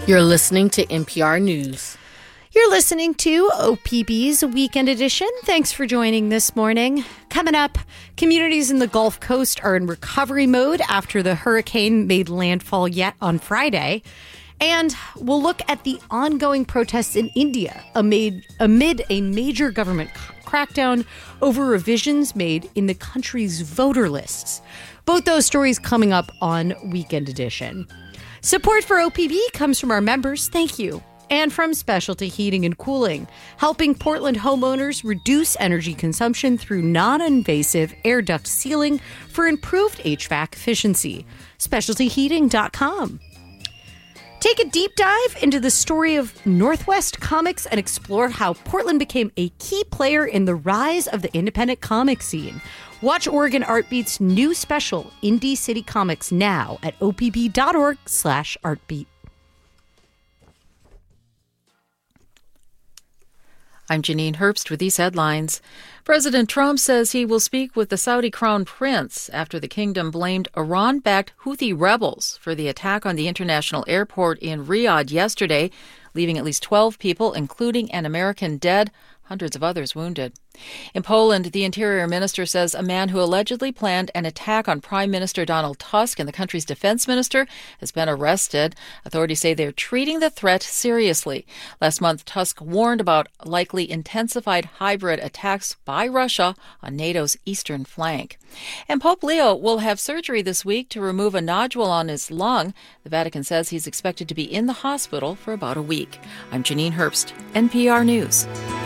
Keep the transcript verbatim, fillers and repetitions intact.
You're listening to N P R News. You're listening to O P B's Weekend Edition. Thanks for joining this morning. Coming up, communities in the Gulf Coast are in recovery mode after the hurricane made landfall yet on Friday. And we'll look at the ongoing protests in India amid, amid a major government crackdown over revisions made in the country's voter lists. Both those stories coming up on Weekend Edition. Support for O P B comes from our members. Thank you. And from Specialty Heating and Cooling, helping Portland homeowners reduce energy consumption through non-invasive air duct sealing for improved H V A C efficiency. specialty heating dot com. Take a deep dive into the story of Northwest Comics and explore how Portland became a key player in the rise of the independent comic scene. Watch Oregon Artbeat's new special, Indie City Comics, now at opb.org slash artbeat. I'm Janine Herbst with these headlines. President Trump says he will speak with the Saudi crown prince after the kingdom blamed Iran-backed Houthi rebels for the attack on the international airport in Riyadh yesterday, leaving at least twelve people, including an American, dead, hundreds of others wounded. In Poland, the Interior Minister says a man who allegedly planned an attack on Prime Minister Donald Tusk and the country's defense minister has been arrested. Authorities say they're treating the threat seriously. Last month, Tusk warned about likely intensified hybrid attacks by Russia on NATO's eastern flank. And Pope Leo will have surgery this week to remove a nodule on his lung. The Vatican says he's expected to be in the hospital for about a week. I'm Janine Herbst, N P R News.